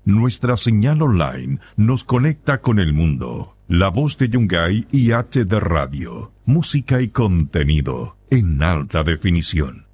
Nuestra señal online nos conecta con el mundo. La Voz de Yungay y HD Radio. Música y contenido en alta definición.